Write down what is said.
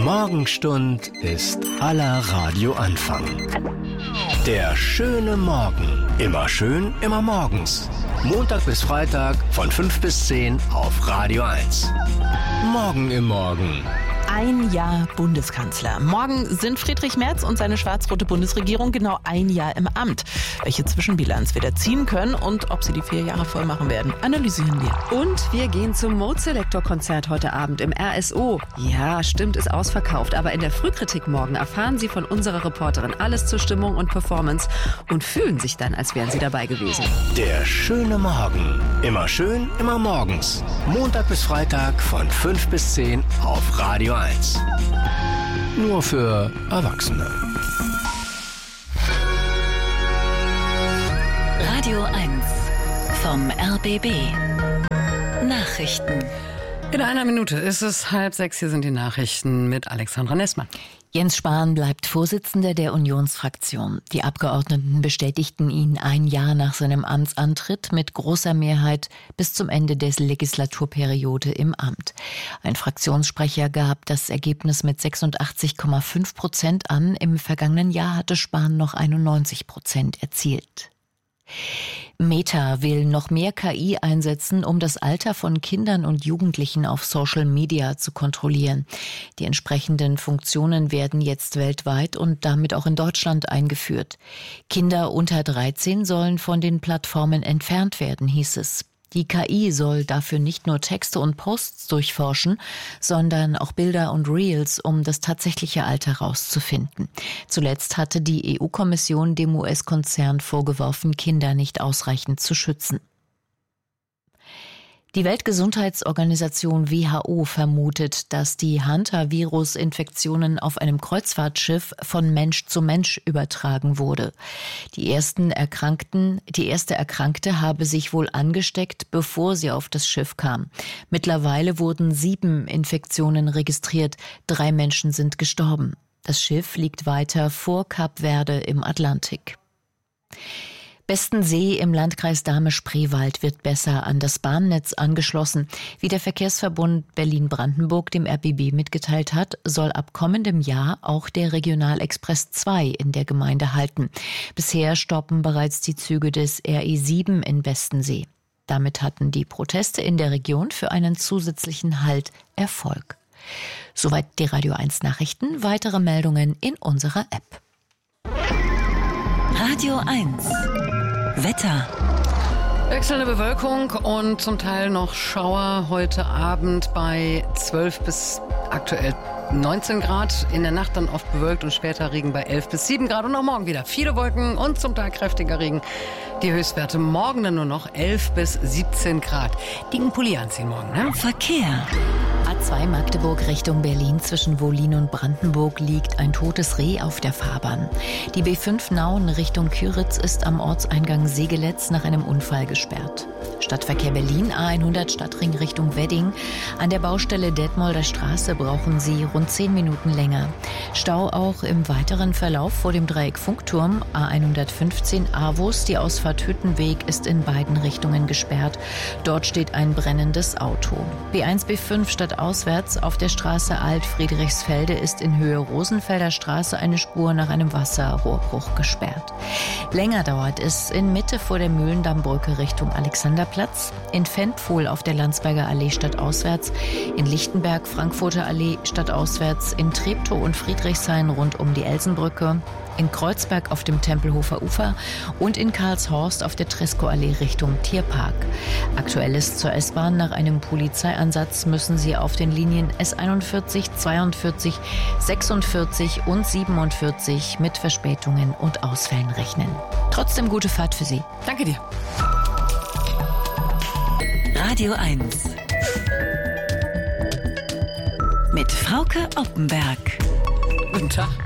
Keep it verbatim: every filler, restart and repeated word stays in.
Morgenstund ist aller Radioanfang. Der schöne Morgen. Immer schön, immer morgens. Montag bis Freitag von fünf bis zehn auf Radio eins. Morgen im Morgen. Ein Jahr Bundeskanzler. Morgen sind Friedrich Merz und seine schwarz-rote Bundesregierung genau ein Jahr im Amt. Welche Zwischenbilanz wir da ziehen können und ob sie die vier Jahre voll machen werden, analysieren wir. Und wir gehen zum Mode Selector Konzert heute Abend im R S O. Ja, stimmt, ist ausverkauft, aber in der Frühkritik morgen erfahren Sie von unserer Reporterin alles zur Stimmung und Performance und fühlen sich dann, als wären Sie dabei gewesen. Der schöne Morgen. Immer schön, immer morgens. Montag bis Freitag von fünf bis zehn auf Radio eins. Nur für Erwachsene. Radio eins vom R B B. Nachrichten. In einer Minute ist es halb sechs. Hier sind die Nachrichten mit Alexandra Nessmann. Jens Spahn bleibt Vorsitzender der Unionsfraktion. Die Abgeordneten bestätigten ihn ein Jahr nach seinem Amtsantritt mit großer Mehrheit bis zum Ende der Legislaturperiode im Amt. Ein Fraktionssprecher gab das Ergebnis mit sechsundachtzig Komma fünf Prozent an. Im vergangenen Jahr hatte Spahn noch einundneunzig Prozent erzielt. Meta will noch mehr K I einsetzen, um das Alter von Kindern und Jugendlichen auf Social Media zu kontrollieren. Die entsprechenden Funktionen werden jetzt weltweit und damit auch in Deutschland eingeführt. Kinder unter dreizehn sollen von den Plattformen entfernt werden, hieß es. Die K I soll dafür nicht nur Texte und Posts durchforschen, sondern auch Bilder und Reels, um das tatsächliche Alter herauszufinden. Zuletzt hatte die E U-Kommission dem U S-Konzern vorgeworfen, Kinder nicht ausreichend zu schützen. Die Weltgesundheitsorganisation W H O vermutet, dass die Hantavirus-Infektionen auf einem Kreuzfahrtschiff von Mensch zu Mensch übertragen wurde. Die ersten Erkrankten, die erste Erkrankte habe sich wohl angesteckt, bevor sie auf das Schiff kam. Mittlerweile wurden sieben Infektionen registriert. Drei Menschen sind gestorben. Das Schiff liegt weiter vor Kap Verde im Atlantik. Bestensee im Landkreis Dahme-Spreewald wird besser an das Bahnnetz angeschlossen. Wie der Verkehrsverbund Berlin-Brandenburg dem R B B mitgeteilt hat, soll ab kommendem Jahr auch der Regionalexpress zwei in der Gemeinde halten. Bisher stoppen bereits die Züge des R E sieben in Bestensee. Damit hatten die Proteste in der Region für einen zusätzlichen Halt Erfolg. Soweit die Radio eins Nachrichten. Weitere Meldungen in unserer App. Radio eins. Wetter. Wechselnde Bewölkung und zum Teil noch Schauer heute Abend bei zwölf bis aktuell neunzehn Grad. In der Nacht dann oft bewölkt und später Regen bei elf bis sieben Grad. Und auch morgen wieder viele Wolken und zum Teil kräftiger Regen. Die Höchstwerte morgen dann nur noch elf bis siebzehn Grad. Dicken Pulli anziehen morgen, ne? Verkehr. A zwei Magdeburg Richtung Berlin zwischen Wohlin und Brandenburg liegt ein totes Reh auf der Fahrbahn. Die B fünf Nauen Richtung Küritz ist am Ortseingang Segeletz nach einem Unfall gesperrt. Stadtverkehr Berlin A hundert Stadtring Richtung Wedding. An der Baustelle Detmolder Straße brauchen Sie rund zehn Minuten länger. Stau auch im weiteren Verlauf vor dem Dreieck Funkturm A hundertfünfzehn Avus. Die Ausfahrt Hüttenweg ist in beiden Richtungen gesperrt. Dort steht ein brennendes Auto. B eins B fünf stadtauswärts auf der Straße Alt-Friedrichsfelde ist in Höhe Rosenfelder Straße eine Spur nach einem Wasserrohrbruch gesperrt. Länger dauert es in Mitte vor der Mühlendammbrücke Richtung Alexanderplatz, in Fendpfuhl auf der Landsberger Allee stadtauswärts, in Lichtenberg Frankfurter Allee stadtauswärts, in Treptow und Friedrichshain rund um die Elsenbrücke, in Kreuzberg auf dem Tempelhofer Ufer und in Karlshorst auf der Tresco-Allee Richtung Tierpark. Aktuelles zur S-Bahn: Nach einem Polizeieinsatz müssen Sie auf den Linien S einundvierzig, zweiundvierzig, sechsundvierzig und siebenundvierzig mit Verspätungen und Ausfällen rechnen. Trotzdem gute Fahrt für Sie. Danke dir. Radio eins. Mit Frauke Oppenberg. Guten Tag.